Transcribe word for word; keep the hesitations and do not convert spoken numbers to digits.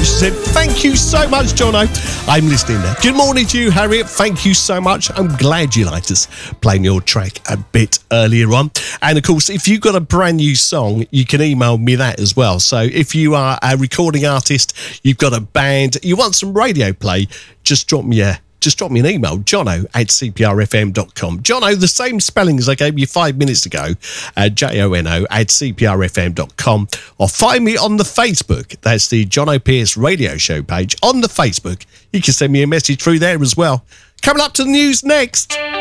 She said, thank you so much, Jono. I'm listening there. Good morning to you, Harriet. Thank you so much. I'm glad you liked us playing your track a bit earlier on. And of course, if you've got a brand new song, you can email me that as well. So if you are a recording artist, you've got a band, you want some radio play, just drop me a Just drop me an email, jono at c p r f m dot com. Jono, the same spelling as I gave you five minutes ago, uh, J O N O at c p r f m dot com. Or find me on the Facebook. That's the Jono Pierce Radio Show page on the Facebook. You can send me a message through there as well. Coming up to the news next.